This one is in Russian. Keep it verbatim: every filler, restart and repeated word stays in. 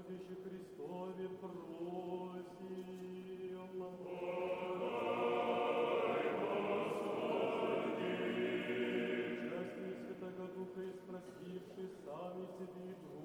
Владыке Христове просим. Участие Святого Духа и спросивши сами себе